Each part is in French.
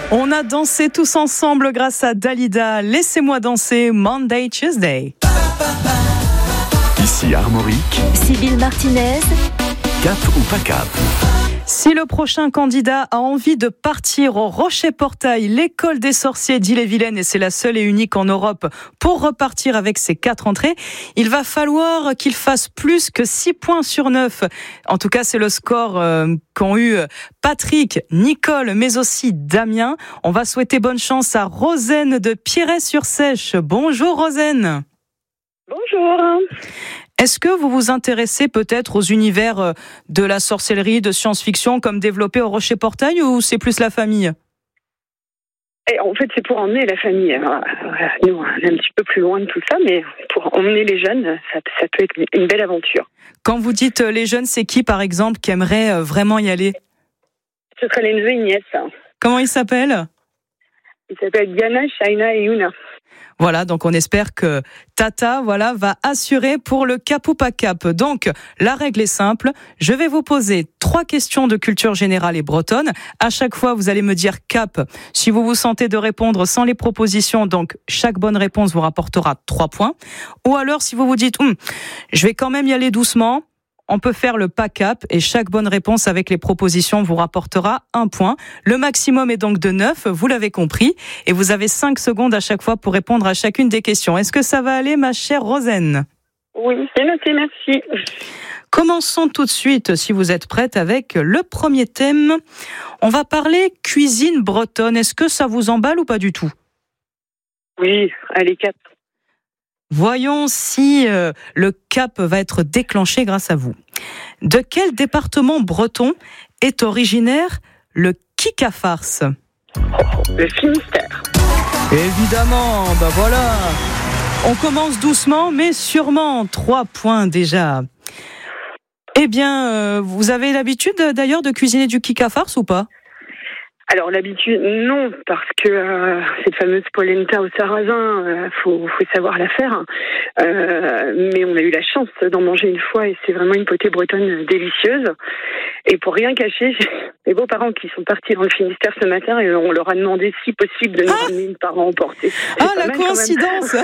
On a dansé tous ensemble grâce à Dalida. Laissez-moi danser Monday, Tuesday. Ici Armorique. Sybille Martinez. Cap ou pas cap? Si le prochain candidat a envie de partir au Rocher-Portail, l'école des sorciers d'Ille-et-Vilaine, et c'est la seule et unique en Europe pour repartir avec ses 4 entrées, il va falloir qu'il fasse plus que 6 points sur 9. En tout cas, c'est le score qu'ont eu Patrick, Nicole, mais aussi Damien. On va souhaiter bonne chance à Rosaine de Pierret-sur-Sèche. Bonjour Rosaine. Bonjour. Est-ce que vous vous intéressez peut-être aux univers de la sorcellerie, de science-fiction, comme développé au Rocher-Portail, ou c'est plus la famille ? Et en fait, c'est pour emmener la famille. Nous, on est un petit peu plus loin de tout ça, mais pour emmener les jeunes, ça peut être une belle aventure. Quand vous dites les jeunes, c'est qui, par exemple, qui aimerait vraiment y aller ? Ce serait les neveux et nièces. Comment ils s'appellent ? Ils s'appellent Diana, Shaina et Yuna. Voilà, donc on espère que Tata, va assurer pour le cap ou pas cap. Donc, la règle est simple. Je vais vous poser 3 questions de culture générale et bretonne. À chaque fois, vous allez me dire cap si vous vous sentez de répondre sans les propositions. Donc, chaque bonne réponse vous rapportera 3 points. Ou alors, si vous vous dites, je vais quand même y aller doucement, on peut faire le pas cap et chaque bonne réponse avec les propositions vous rapportera 1 point. Le maximum est donc de 9, vous l'avez compris. Et vous avez 5 secondes à chaque fois pour répondre à chacune des questions. Est-ce que ça va aller, ma chère Rosaine ? Oui, c'est noté, merci. Commençons tout de suite, si vous êtes prête, avec le premier thème. On va parler cuisine bretonne. Est-ce que ça vous emballe ou pas du tout ? Oui, allez, 4. Voyons si le cap va être déclenché grâce à vous. De quel département breton est originaire le kikafars ? Le Finistère. Évidemment, voilà. On commence doucement, mais sûrement. 3 points déjà. Eh bien, vous avez l'habitude d'ailleurs de cuisiner du kikafars ou pas ? Alors l'habitude, non, parce que cette fameuse polenta au sarrasin, faut savoir la faire. Mais on a eu la chance d'en manger une fois et c'est vraiment une potée bretonne délicieuse. Et pour rien cacher, j'ai mes beaux-parents qui sont partis dans le Finistère ce matin et on leur a demandé si possible de nous ramener une part à emporter. La coïncidence.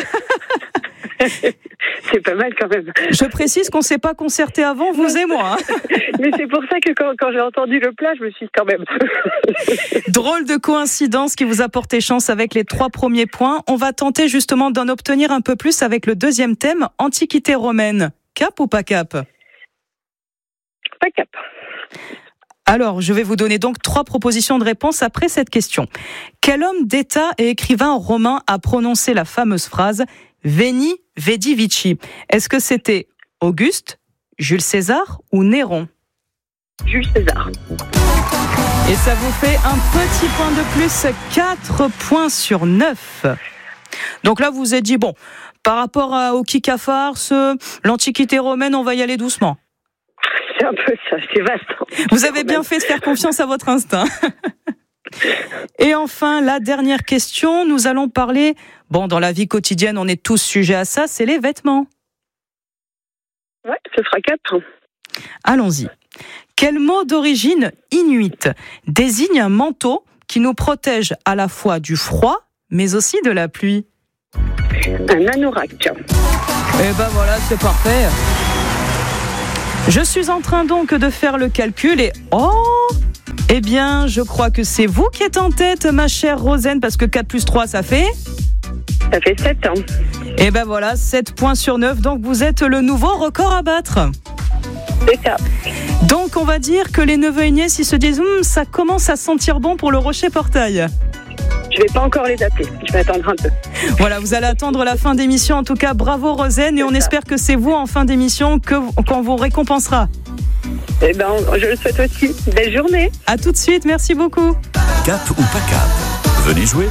C'est pas mal quand même. Je précise qu'on ne s'est pas concerté avant, vous et moi. Mais c'est pour ça que quand j'ai entendu le plat, je me suis dit quand même. Drôle de coïncidence qui vous a porté chance avec les 3 premiers points. On va tenter justement d'en obtenir un peu plus avec le deuxième thème, Antiquité romaine. Cap ou pas cap ? Pas cap. Alors, je vais vous donner donc 3 propositions de réponse après cette question. Quel homme d'État et écrivain romain a prononcé la fameuse phrase « Veni, vidi, vici » ? Est-ce que c'était Auguste, Jules César ou Néron ? Jules César. Et ça vous fait un petit point de plus, 4 points sur 9. Donc là, vous vous êtes dit, par rapport au kikafars, l'Antiquité romaine, on va y aller doucement. C'est un peu ça, c'est vaste. Vous avez bien fait de faire confiance à votre instinct. Et enfin, la dernière question, nous allons parler, dans la vie quotidienne, on est tous sujets à ça, c'est les vêtements. Ouais, ce sera 4. Allons-y. Quel mot d'origine inuite désigne un manteau qui nous protège à la fois du froid, mais aussi de la pluie ? Un anorak. Voilà, c'est parfait. Je suis en train donc de faire le calcul et je crois que c'est vous qui êtes en tête, ma chère Rosaine, parce que 4 plus 3, ça fait... Ça fait 7. 7 points sur 9, donc vous êtes le nouveau record à battre. C'est ça. Donc on va dire que les neveux et nièces, ils se disent ça commence à sentir bon pour le Rocher-Portail. Je vais pas encore les appeler, je vais attendre un peu. Voilà, vous allez attendre la fin d'émission. En tout cas, bravo Rosaine, et on espère que c'est vous en fin d'émission qu'on vous récompensera. Je le souhaite aussi. Belle journée. À tout de suite, merci beaucoup. Cap ou pas cap ? Venez jouer.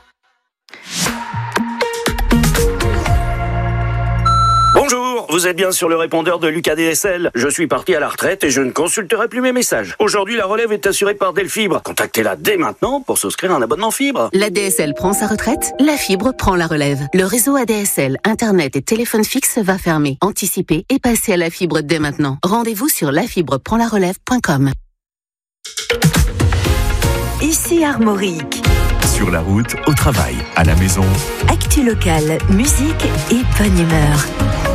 Bonjour, vous êtes bien sur le répondeur de Lucas DSL. Je suis parti à la retraite et je ne consulterai plus mes messages. Aujourd'hui, la relève est assurée par Delfibre. Contactez-la dès maintenant pour souscrire un abonnement fibre. La DSL prend sa retraite, la fibre prend la relève. Le réseau ADSL, Internet et téléphone fixe va fermer. Anticipez et passez à la fibre dès maintenant. Rendez-vous sur lafibreprendlarelève.com. Ici Armorique. Sur la route, au travail, à la maison. Actu locale, musique et bonne humeur.